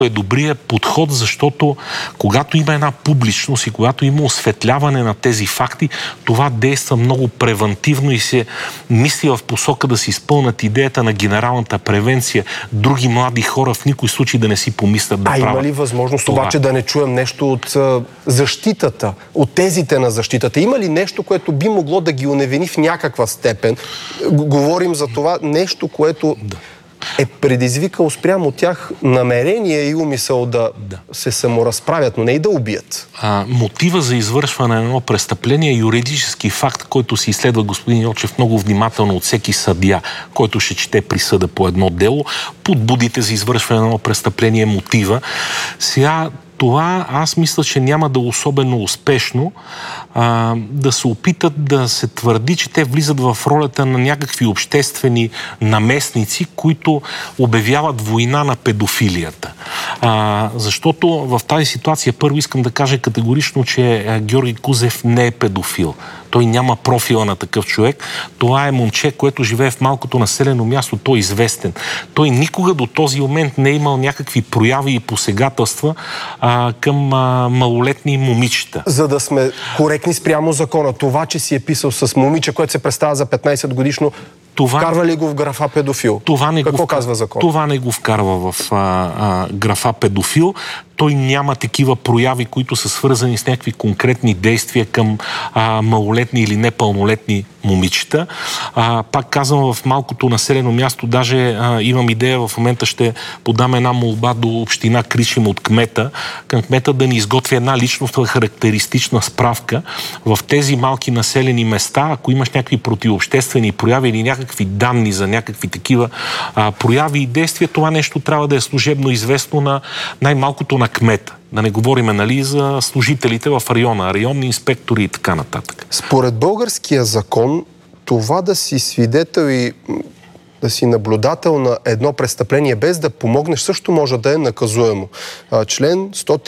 е добрият подход, защото когато има една публичност и когато има осветляване на тези факти, това действа много превантивно и се мисли в посока да се изпълнят идеята на генералната превенция. Други млади хора в никой случай да не си помислят да правят. Има ли възможност обаче да не чуем нещо от защитата, от тезите на защитата? Има ли нещо, което би могло да ги оневини в някаква степен? Говорим за това нещо, което е предизвикал спрямо тях намерение и умисъл да се саморазправят, но не и да убият. Мотива за извършване на едно престъпление е юридически факт, който се изследва господин Йочев много внимателно от всеки съдия, който ще чете присъда по едно дело. Подбудите за извършване на едно престъпление е мотива. Сега това аз мисля, че няма да е особено успешно да се опитат да се твърди, че те влизат в ролята на някакви обществени наместници, които обявяват война на педофилията. Защото в тази ситуация първо искам да кажа категорично, че Георги Кузев не е педофил. Той няма профила на такъв човек. Това е момче, което живее в малкото населено място. Той е известен. Той никога до този момент не е имал някакви прояви и посегателства към малолетни момичета. За да сме коректни спрямо закона, това, че си е писал с момиче, което се представя за 15 годишно, вкарва ли го в графа педофил? Какво казва закон? Това не го вкарва в графа педофил. Той няма такива прояви, които са свързани с някакви конкретни действия към малолетни или непълнолетни момичета. Пак казвам, в малкото населено място, даже имам идея, в момента ще подам една молба до община Кришим от кмета, към кмета да ни изготви една личностна характеристична справка в тези малки населени места, ако имаш някакви противообществени прояви или някакви данни за някакви такива прояви и действия, това нещо трябва да е служебно известно на най-малкото на кмета. Да не говориме, нали, за служителите в района, районни инспектори и така нататък. Според българския закон, това да си свидетел и да си наблюдател на едно престъпление без да помогнеш също може да е наказуемо. Член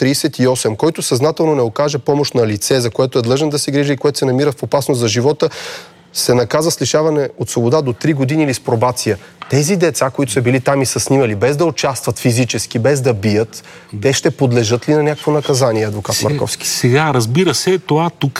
138, който съзнателно не окаже помощ на лице, за което е длъжен да се грижи и което се намира в опасност за живота, се наказа с лишаване от свобода до 3 години или с пробация. Тези деца, които са били там и са снимали, без да участват физически, без да бият, те ще подлежат ли на някакво наказание, адвокат Марковски? Сега, разбира се, това тук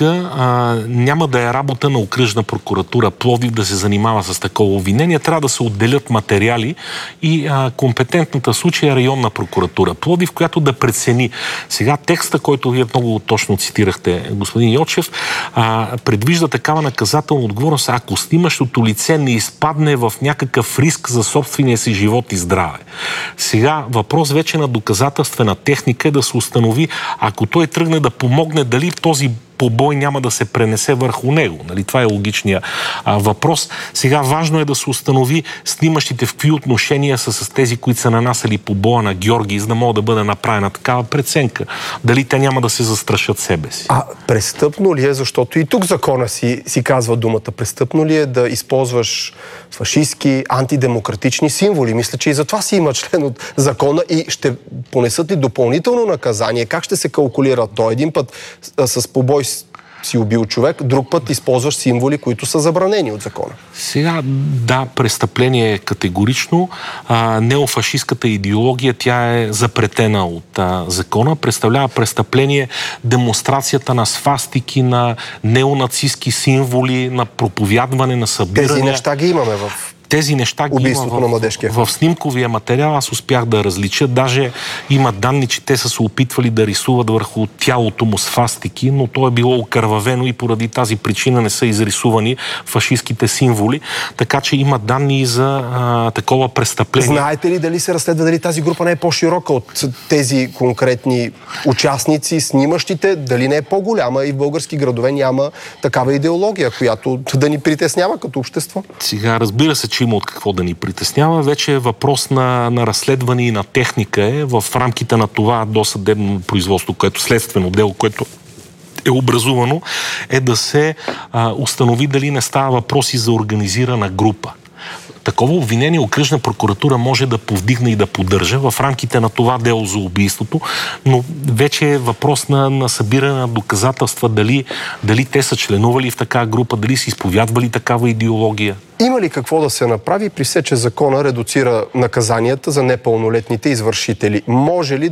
няма да е работа на окръжна прокуратура Пловдив да се занимава с такова обвинение. Трябва да се отделят материали и компетентната случай е районна прокуратура Пловдив, която да прецени. Сега текста, който вие много точно цитирахте, господин Йочев, предвижда такава наказателна отговорност, ако снимащото лице не изпадне в някакъв риск за собствения си живот и здраве. Сега въпрос вече на доказателствена техника е да се установи, ако той тръгне да помогне, дали този побой няма да се пренесе върху него. Нали? Това е логичният въпрос. Сега важно е да се установи снимащите в какви отношения са с тези, които са нанасяли побоя на Георги, за да може да бъде направена такава преценка. Дали те няма да се застрашат себе си. Престъпно ли е, защото и тук закона си казва думата, престъпно ли е да използваш фашистски, антидемократични символи? Мисля, че и за това си има член от закона и ще понесат ли допълнително наказание? Как ще се калкулира то? Един път с побой си убил човек, друг път използваш символи, които са забранени от закона. Сега, да, престъпление е категорично. Неофашистката идеология, тя е запретена от закона. Представлява престъпление демонстрацията на свастики, на неонацистски символи, на проповядване, на събиране. Тези неща ги имаме в тези неща ги има в снимковия материал. Аз успях да различа. Даже има данни, че те са се опитвали да рисуват върху тялото му свастики, но то е било окървавено и поради тази причина не са изрисувани фашистските символи. Така че има данни и за такова престъпление. Знаете ли дали се разследва, дали тази група не е по-широка от тези конкретни участници, снимащите, дали не е по-голяма и в български градове няма такава идеология, която да ни притеснява като общество? Сега, разбира се, че има от какво да ни притеснява. Вече е въпрос на разследване и на техника е в рамките на това досъдебно производство, което следствено дело, което е образувано, е да се установи дали не става въпроси за организирана група. Такова обвинение окръжна прокуратура може да повдигне и да поддържа в рамките на това дело за убийството, но вече е въпрос на събиране на доказателства, дали те са членували в такава група, дали са изповядвали такава идеология. Има ли какво да се направи при все, че закона редуцира наказанията за непълнолетните извършители? Може ли